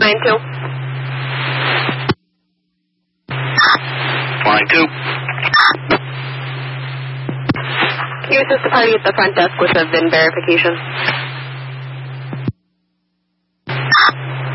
692. Line 2. Can you assist the party at the front desk with a VIN verification?